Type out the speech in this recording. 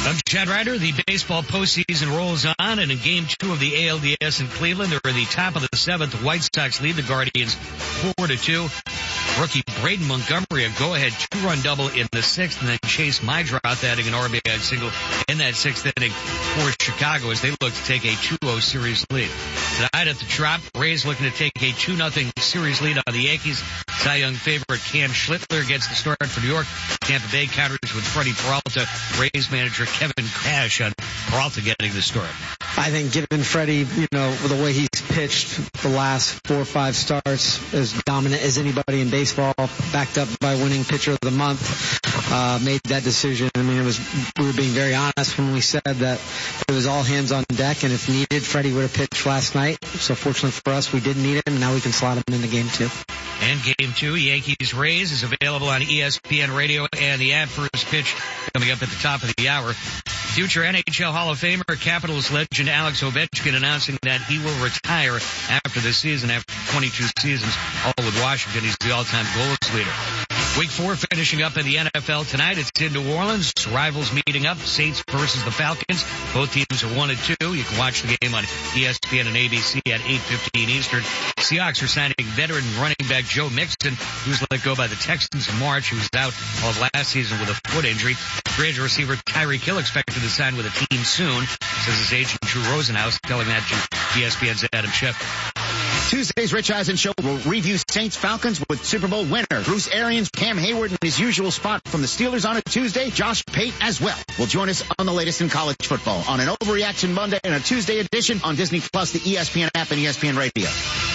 I'm Chad Ryder. The baseball postseason rolls on, and in Game 2 of the ALDS in Cleveland, they're in the top of the 7th. The White Sox lead the Guardians 4-2. Rookie Braden Montgomery, a go-ahead 2-run double in the 6th, and then Chase Mydroth adding an RBI single in that 6th inning for Chicago as they look to take a 2-0 series lead. Tonight at the Trop, Rays looking to take a 2-0 series lead on the Yankees. Cy Young favorite Cam Schlittler gets the start for New York. Tampa Bay counters with Freddie Peralta. Rays manager Kevin Cash on Peralta getting the start. I think given Freddie, the way he's pitched the last 4 or 5 starts, as dominant as anybody in baseball, backed up by winning pitcher of the month, made that decision. I mean, we were being very honest when we said that it was all hands on deck, and if needed, Freddie would have pitched last night. So fortunately for us, we didn't need him, and now we can slot him into Game 2. And Game 2, Yankees-Rays is available on ESPN Radio and the app. First pitch coming up at the top of the hour. Future NHL Hall of Famer, Capitals legend Alex Ovechkin announcing that he will retire after this season, after 22 seasons, all with Washington. He's the all-time goals leader. Week 4 finishing up in the NFL tonight. It's in New Orleans. Rivals meeting up. Saints versus the Falcons. Both teams are 1-2. You can watch the game on ESPN and ABC at 8:15 Eastern. Seahawks are signing veteran running back Joe Mixon, who was let go by the Texans in March. He was out all of last season with a foot injury. Free agent receiver Tyreek Hill expected to sign with a team soon, says his agent Drew Rosenhaus, telling that to ESPN's Adam Schefter. Tuesday's Rich Eisen Show will review Saints-Falcons with Super Bowl winner Bruce Arians, Cam Hayward in his usual spot from the Steelers on a Tuesday. Josh Pate as well will join us on the latest in college football on an Overreaction Monday and a Tuesday edition on Disney Plus, the ESPN app, and ESPN Radio.